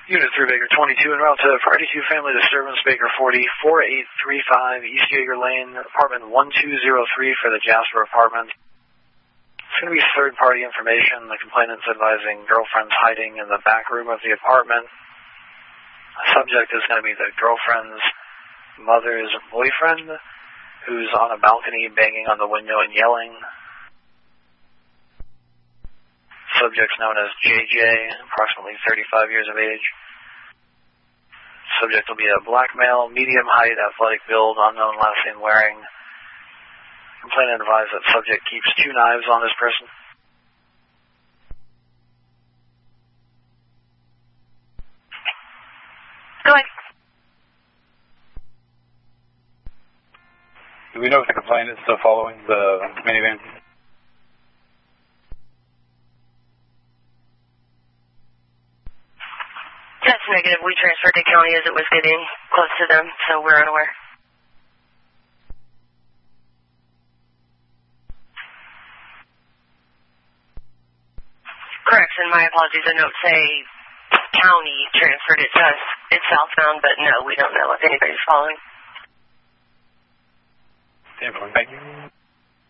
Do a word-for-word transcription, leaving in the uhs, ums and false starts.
Unit three, Baker twenty-two, en route to forty-two family disturbance, Baker forty, four eight three five, East Jaeger Lane, apartment one two zero three for the Jasper apartment. It's going to be third-party information. The complainant's advising girlfriend's hiding in the back room of the apartment. The subject is going to be the girlfriend's mother's boyfriend, who's on a balcony banging on the window and yelling. Subject's known as J J, approximately thirty-five years of age. Subject will be a black male, medium height, athletic build, unknown last name wearing. Complainant advised that subject keeps two knives on his person. Go ahead. Do we know if the complainant is still following the minivan? That's negative. We transferred to county as it was getting close to them, so we're unaware. Correct, and my apologies. The notes say county transferred it to us. It's southbound, but no, we don't know if anybody's following. Thank you.